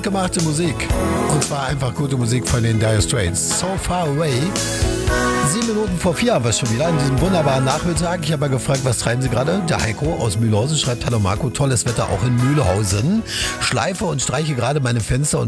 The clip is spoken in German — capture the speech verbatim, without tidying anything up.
gemachte Musik. Und zwar einfach gute Musik von den Dire Straits. So Far Away. Sieben Minuten vor vier haben wir es schon wieder an diesem wunderbaren Nachmittag. Ich habe mal gefragt, was treiben Sie gerade? Der Heiko aus Mühlhausen schreibt: Hallo Marco, tolles Wetter auch in Mühlhausen. Schleife und streiche gerade meine Fenster und